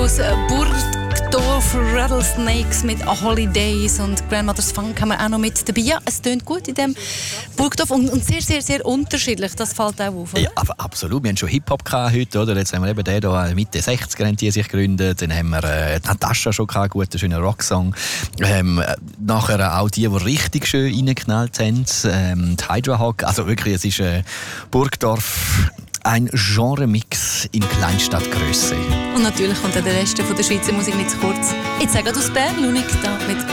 aus Burgdorf, Rattlesnakes mit A Holidays und Grandmother's Funk haben wir auch noch mit dabei. Ja, es tönt gut in dem Burgdorf und sehr, sehr, sehr unterschiedlich. Das fällt auch auf, oder? Ja, aber absolut. Wir haben schon Hip-Hop heute, oder? Jetzt haben wir eben den hier Mitte 60er haben die sich gegründet. Dann haben wir Natascha schon gehabt, guter, schöner Rocksong. Nachher auch die richtig schön reingeknallt haben. Die Hydra Hawk. Also wirklich, es ist Burgdorf. Ein Genre-Mix in Kleinstadtgrösse. Und natürlich kommt auch der Rest von der Schweizer Musik nicht zu kurz. Jetzt sagen wir aus Bern, Lunik da mit